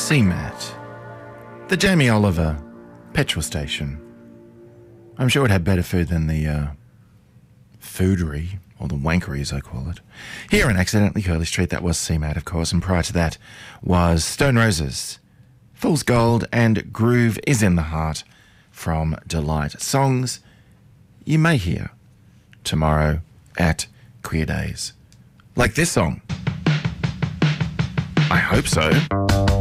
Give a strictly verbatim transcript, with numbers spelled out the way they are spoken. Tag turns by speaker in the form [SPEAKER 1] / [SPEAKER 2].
[SPEAKER 1] C MAT, the Jamie Oliver petrol station. I'm sure it had better food than the uh, foodery, or the wankery as I call it. Here in Accidentally Curly Street, that was C MAT, of course, and prior to that was Stone Roses, Fool's Gold, and Groove is in the Heart from Delight. Songs you may hear tomorrow at Queer Days. Like this song. I hope so.